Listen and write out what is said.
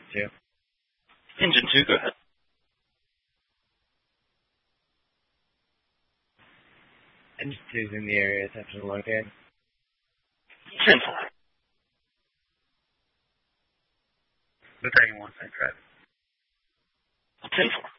2. Engine 2, go ahead. Engine 2 is in the area, attention to locate. 10-4. Battalion 1, same track. 10-4.